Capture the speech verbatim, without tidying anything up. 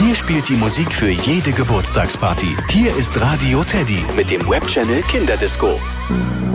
Hier spielt die Musik für jede Geburtstagsparty. Hier ist Radio Teddy mit dem Webchannel Kinderdisco.